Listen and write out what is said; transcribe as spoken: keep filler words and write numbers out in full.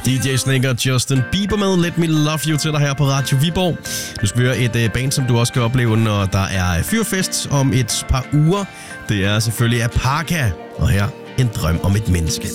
D J Snake og Justin Bieber med Let Me Love You til dig her på Radio Viborg. Du skal høre et uh, band, som du også kan opleve, når der er fyrfest om et par uger. Det er selvfølgelig Aparka, og her en drøm om et menneske.